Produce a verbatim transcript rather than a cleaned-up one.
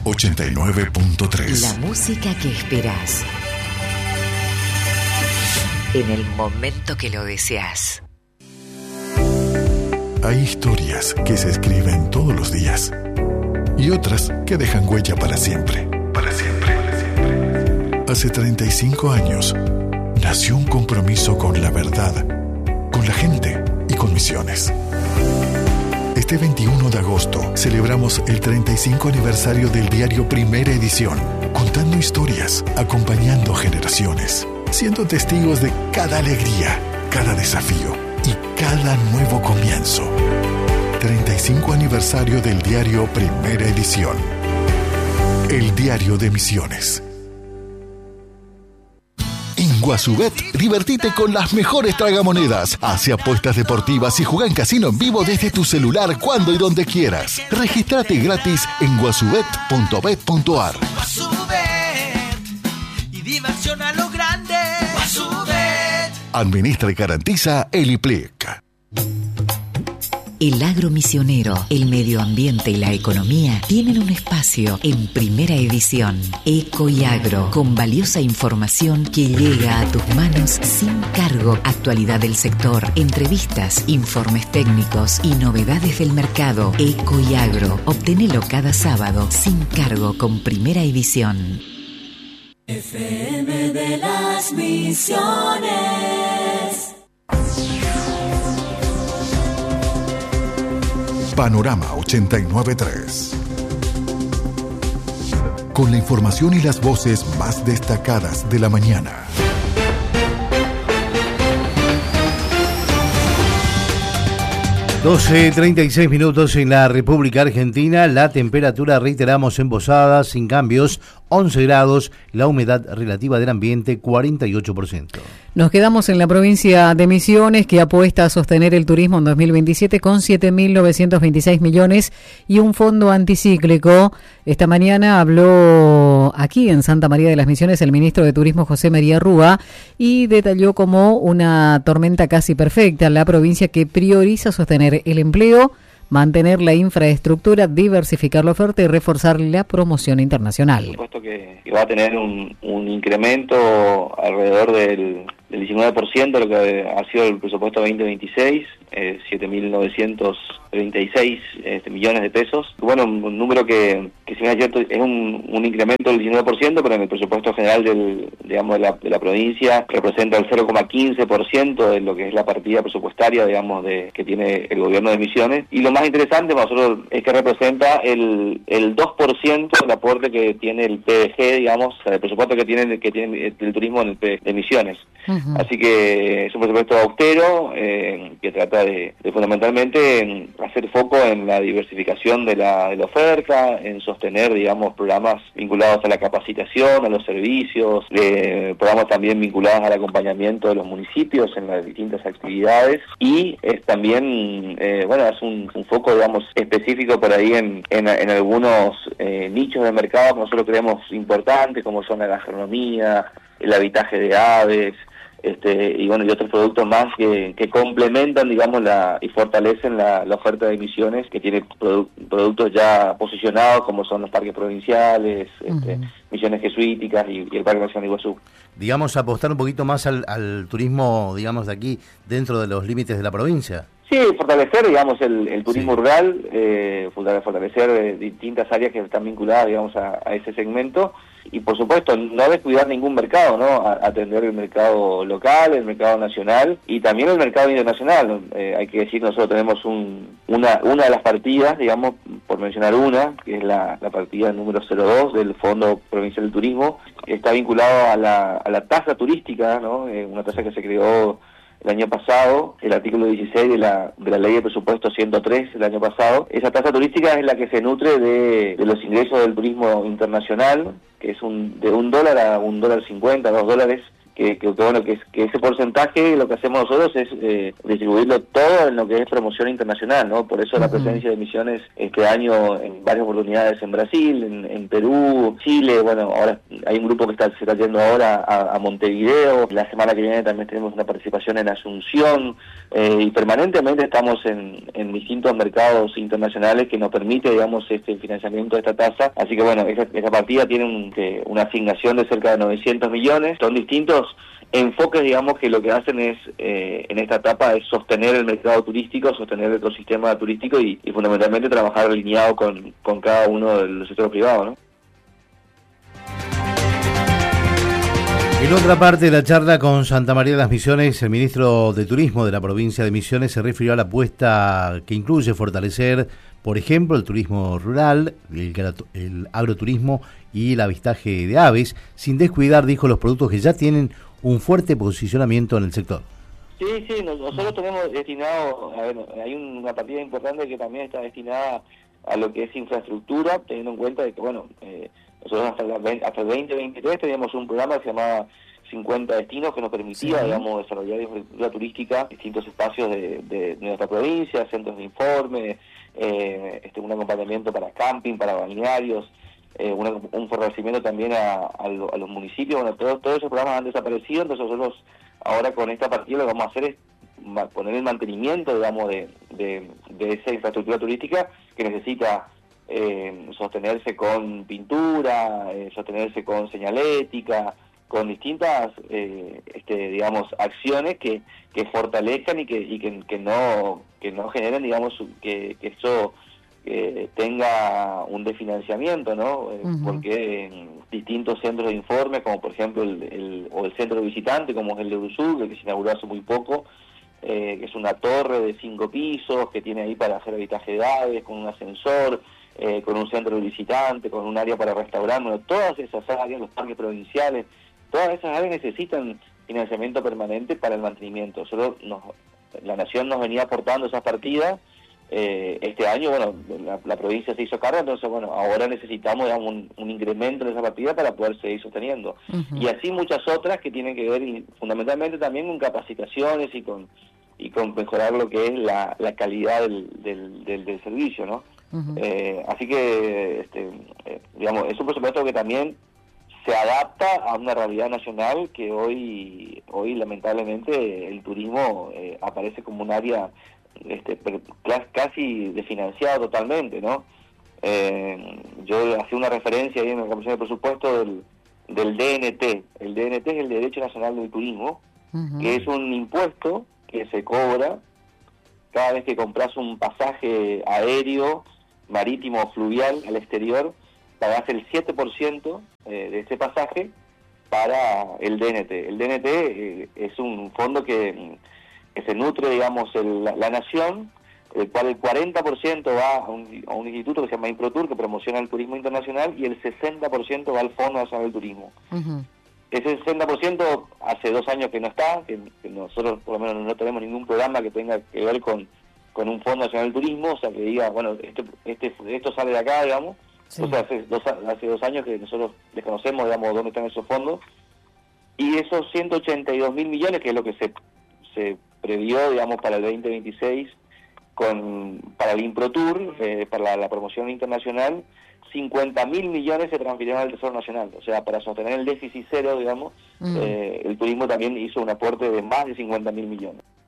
ochenta y nueve punto tres. La música que esperás en el momento que lo deseas. Hay historias que se escriben todos los días y otras que dejan huella para siempre. Para siempre. Para siempre. Hace treinta y cinco años nació un compromiso con la verdad, con la gente y con Misiones. Este veintiuno de agosto celebramos el treinta y cinco aniversario del diario Primera Edición, contando historias, acompañando generaciones, siendo testigos de cada alegría, cada desafío y cada nuevo comienzo. treinta y cinco aniversario del diario Primera Edición. El diario de Misiones. En Guasubet, divertite con las mejores tragamonedas. Hace apuestas deportivas y juega en casino en vivo desde tu celular cuando y donde quieras. Regístrate gratis en guasubet punto bet punto ar. Guasubet y diversión a lo grande. Guasubet. Administra y garantiza el I P L I C. El agro misionero, el medio ambiente y la economía tienen un espacio en Primera Edición. Eco y Agro, con valiosa información que llega a tus manos sin cargo. Actualidad del sector, entrevistas, informes técnicos y novedades del mercado. Eco y Agro, obtenelo cada sábado sin cargo con Primera Edición. F M de las Misiones. Panorama ochenta y nueve punto tres. Con la información y las voces más destacadas de la mañana. doce treinta y seis minutos en la República Argentina. La temperatura, reiteramos, en Posadas, sin cambios, once grados. La humedad relativa del ambiente, cuarenta y ocho por ciento. Nos quedamos en la provincia de Misiones, que apuesta a sostener el turismo en dos mil veintisiete con siete mil novecientos veintiséis millones y un fondo anticíclico. Esta mañana habló aquí en Santa María de las Misiones el ministro de Turismo, José María Rúa, y detalló como una tormenta casi perfecta la provincia que prioriza sostener el empleo, mantener la infraestructura, diversificar la oferta y reforzar la promoción internacional. Por supuesto que, que va a tener un, un incremento alrededor del, del diecinueve por ciento de lo que ha sido el presupuesto veinte veintiséis, eh, siete mil novecientos treinta y seis este, millones de pesos. Bueno, un, un número que, que si bien es cierto, es un, un incremento del diecinueve por ciento, pero en el presupuesto general del, digamos, de, la, de la provincia representa el cero coma quince por ciento de lo que es la partida presupuestaria, digamos, de que tiene el gobierno de Misiones. Y lo más interesante para nosotros es que representa el, el dos por ciento del aporte que tiene el P D G, digamos, el presupuesto que tiene, que tiene el turismo en el P, de Misiones. Uh-huh. Así que es un presupuesto austero, eh, que trata de, de fundamentalmente en hacer foco en la diversificación de la, de la oferta, en sostener, digamos, programas vinculados a la capacitación, a los servicios, eh, programas también vinculados al acompañamiento de los municipios en las distintas actividades, y es también, eh, bueno, es un, un foco, digamos, específico por ahí en, en, en algunos eh, nichos de mercado que nosotros creemos importantes, como son la gastronomía, el habitaje de aves, este y bueno y otros productos más que, que complementan, digamos, la y fortalecen la, la oferta de Misiones, que tiene produ- productos ya posicionados como son los parques provinciales, uh-huh. este, Misiones Jesuíticas y, y el Parque Nacional de Iguazú. Digamos, apostar un poquito más al, al turismo, digamos, de aquí, dentro de los límites de la provincia. Sí, fortalecer, digamos, el, el turismo sí. rural, eh, fortalecer eh, distintas áreas que están vinculadas, digamos, a, a ese segmento, y por supuesto no descuidar ningún mercado, ¿no? A, atender el mercado local, el mercado nacional y también el mercado internacional. Eh, hay que decir, nosotros tenemos un, una una de las partidas, digamos, por mencionar una, que es la, la partida número cero dos del Fondo Provincial del Turismo, que está vinculado a la, a la tasa turística, ¿no? Eh, una tasa que se creó el año pasado, el artículo dieciséis de la de la ley de presupuesto ciento tres del año pasado. Esa tasa turística es la que se nutre de, de los ingresos del turismo internacional, que es un de un dólar a un dólar cincuenta, dos dólares, que, que, que bueno que, que ese porcentaje lo que hacemos nosotros es eh, distribuirlo todo en lo que es promoción internacional, ¿no? Por eso uh-huh. la presencia de Misiones este año en varias oportunidades en Brasil, en, en Perú, Chile. Bueno, ahora hay un grupo que está, se está yendo ahora a, a Montevideo. La semana que viene también tenemos una participación en Asunción, eh, y permanentemente estamos en, en distintos mercados internacionales que nos permite, digamos, este financiamiento de esta tasa. Así que bueno, esa, esa partida tiene un, que, una asignación de cerca de novecientos millones. Son distintos enfoques, digamos, que lo que hacen es, eh, en esta etapa, es sostener el mercado turístico, sostener el ecosistema turístico y, y fundamentalmente trabajar alineado con, con cada uno de los sectores privados, ¿no? En otra parte de la charla con Santa María de las Misiones, el ministro de Turismo de la provincia de Misiones se refirió a la apuesta que incluye fortalecer, por ejemplo, el turismo rural, el, el agroturismo y el avistaje de aves, sin descuidar, dijo, los productos que ya tienen un fuerte posicionamiento en el sector. Sí, sí, nosotros tenemos destinado, a ver, hay una partida importante que también está destinada a lo que es infraestructura, teniendo en cuenta de que, bueno, eh, nosotros hasta, la, hasta el veinte veintitrés teníamos un programa que se llamaba cincuenta destinos, que nos permitía, sí. digamos, desarrollar infraestructura turística, distintos espacios de, de, de nuestra provincia, centros de informe, eh, este, un acompañamiento para camping, para balnearios, eh, una, un fortalecimiento también a, a, lo, a los municipios. Bueno, todos, todos esos programas han desaparecido, entonces nosotros ahora con esta partida lo que vamos a hacer es poner el mantenimiento, digamos, de, de, de esa infraestructura turística que necesita eh, sostenerse con pintura, eh, sostenerse con señalética, con distintas, eh, este, digamos, acciones que, que fortalezcan y que y que, que no que no generen, digamos, que, que eso eh, tenga un desfinanciamiento, ¿no? Eh, uh-huh. Porque en distintos centros de informe, como por ejemplo el, el o el centro de visitante, como es el de Uruzú, que se inauguró hace muy poco, eh, que es una torre de cinco pisos que tiene ahí para hacer habitaje de aves, con un ascensor, eh, con un centro de visitante, con un área para restaurar. Bueno, todas esas áreas, los parques provinciales, todas esas áreas necesitan financiamiento permanente para el mantenimiento. Solo nos, la Nación nos venía aportando esas partidas. Eh, este año, bueno, la, la provincia se hizo cargo, entonces, bueno, ahora necesitamos, digamos, un, un incremento en esa partida para poder seguir sosteniendo. Uh-huh. Y así muchas otras que tienen que ver y, fundamentalmente también con capacitaciones y con y con mejorar lo que es la, la calidad del, del, del, del servicio, ¿no? Uh-huh. Eh, así que, este, eh, digamos, es un presupuesto que también se adapta a una realidad nacional que hoy, hoy lamentablemente, el turismo eh, aparece como un área este, casi desfinanciado totalmente, ¿no? Eh, yo hacía una referencia ahí en la Comisión de Presupuesto del, del D N T. El D N T es el Derecho Nacional del Turismo, uh-huh. que es un impuesto que se cobra cada vez que compras un pasaje aéreo, marítimo o fluvial al exterior. Pagás el siete por ciento eh, de ese pasaje para el D N T. El D N T eh, es un fondo que, que se nutre, digamos, el, la, la nación, el cual el cuarenta por ciento va a un, a un instituto que se llama Improtur, que promociona el turismo internacional, y el sesenta por ciento va al Fondo Nacional del Turismo. Uh-huh. Ese sesenta por ciento hace dos años que no está, que, que nosotros por lo menos no tenemos ningún programa que tenga que ver con, con un Fondo Nacional del Turismo, o sea, que diga, bueno, este, este, esto sale de acá, digamos. Sí. O sea, hace dos, hace dos años que nosotros desconocemos, digamos, dónde están esos fondos. Y esos ciento ochenta y dos mil millones, que es lo que se, se previó, digamos, para el veinte veintiséis, con para el Improtur, eh, para la, la promoción internacional, cincuenta mil millones se transfirieron al Tesoro Nacional. O sea, para sostener el déficit cero, digamos, mm. eh, el turismo también hizo un aporte de más de cincuenta mil millones.